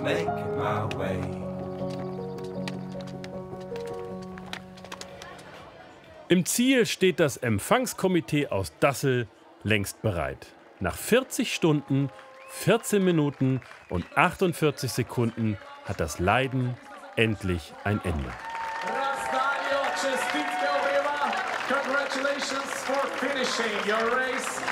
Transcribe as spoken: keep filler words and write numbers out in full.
making my way. Im Ziel steht das Empfangskomitee aus Dassel längst bereit. Nach vierzig Stunden, vierzehn Minuten und achtundvierzig Sekunden hat das Leiden endlich ein Ende. Congratulations for finishing your race.